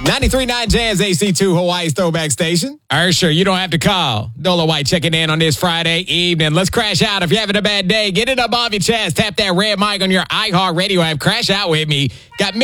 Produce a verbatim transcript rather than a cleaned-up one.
ninety-three point nine Jazz A C two, Hawaii's throwback station. Ursher, you don't have to call. Dolo White checking in on this Friday evening. Let's crash out. If you're having a bad day, get it up off your chest. Tap that red mic on your iHeartRadio app. Crash out with me. Got